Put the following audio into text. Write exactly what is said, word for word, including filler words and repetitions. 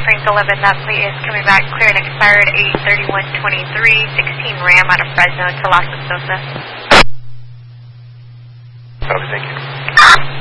Frank eleven, that plate is coming back clear and expired eight thirty-one twenty-three, sixteen Ram out of Fresno to Las Estosas.